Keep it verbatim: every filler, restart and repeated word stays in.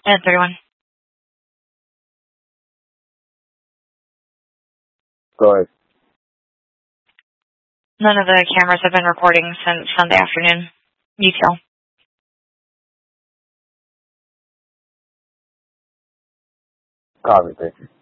ten thirty-one. Go ahead. None of the cameras have been recording since Sunday afternoon. Detail. Copy, thank you.